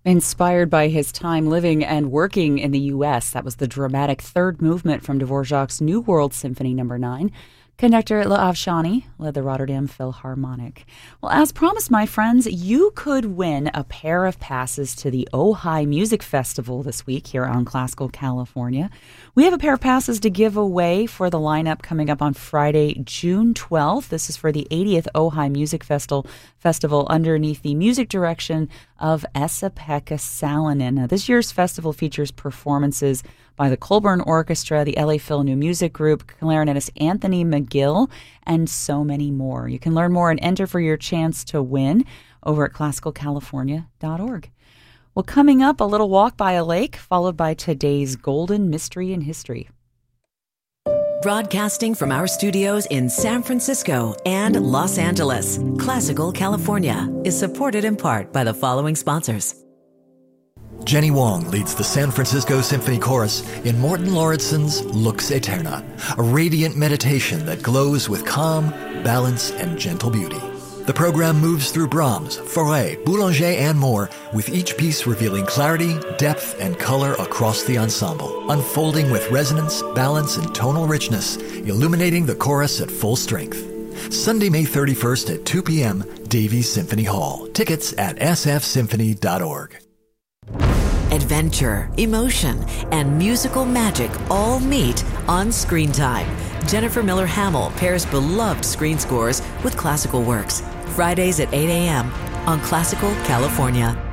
Inspired by his time living and working in the U.S., that was the dramatic third movement from Dvorak's New World Symphony No. 9. Conductor Laav Shani led the Rotterdam Philharmonic. Well, as promised, my friends, you could win a pair of passes to the Ojai Music Festival this week here on Classical California. We have a pair of passes to give away for the lineup coming up on Friday, June 12th. This is for the 80th Ojai Music Festival underneath the music direction of Esa-Pekka Salonen. Now, this year's festival features performances by the Colburn Orchestra, the LA Phil New Music Group, clarinetist Anthony McGill, and so many more. You can learn more and enter for your chance to win over at classicalcalifornia.org. Well, coming up, a little walk by a lake, followed by today's Golden Mystery in History. Broadcasting from our studios in San Francisco and Los Angeles, Classical California is supported in part by the following sponsors. Jenny Wong leads the San Francisco Symphony Chorus in Morten Lauridsen's Lux Aeterna, a radiant meditation that glows with calm, balance, and gentle beauty. The program moves through Brahms, Fauré, Boulanger, and more, with each piece revealing clarity, depth, and color across the ensemble, unfolding with resonance, balance, and tonal richness, illuminating the chorus at full strength. Sunday, May 31st at 2 p.m., Davies Symphony Hall. Tickets at sfsymphony.org. Adventure, emotion, and musical magic all meet on Screen Time. Jennifer Miller Hamill pairs beloved screen scores with classical works. Fridays at 8 a.m. on Classical California.